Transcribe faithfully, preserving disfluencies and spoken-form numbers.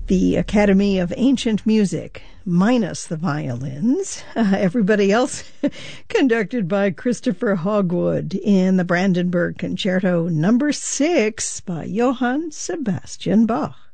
The Academy of Ancient Music, minus the violins. Uh, everybody else conducted by Christopher Hogwood in the Brandenburg Concerto number six by Johann Sebastian Bach.